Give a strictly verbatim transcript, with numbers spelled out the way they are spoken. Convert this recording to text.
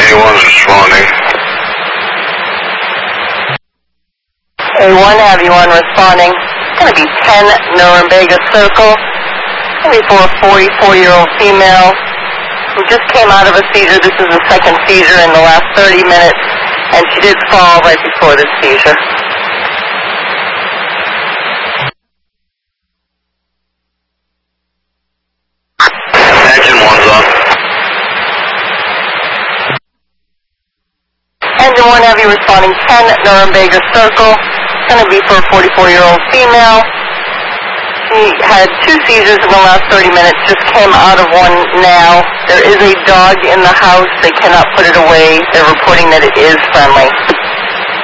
A one's responding. A one, have you on responding. It's going to be ten Nuremberg Circle. It's going to be for a forty-four-year-old female who just came out of a seizure. This is the second seizure in the last thirty minutes, and she did fall right before this seizure. Engine one's on. Engine one, have you responding ten Nuremberg Circle. It's going to be for a forty-four-year-old female. She had two seizures in the last thirty minutes, just came out of one now. There is a dog in the house. They cannot put it away. They're reporting that it is friendly.